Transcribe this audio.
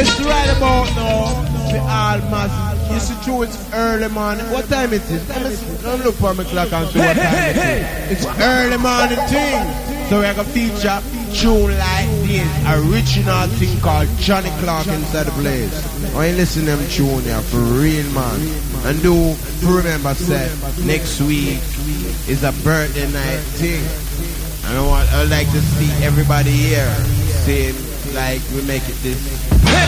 Yes, right about now. The Almas. You see, true, it's early morning. What time it is? Don't look for my clock and see what time it is. It's early morning thing. So we're going to feature tune like this. Original thing called Johnny Clark inside the place. When you listen to them tune here, for real, man. And do remember, say, next week is a birthday night thing. And I'd like to see everybody here saying like we make it this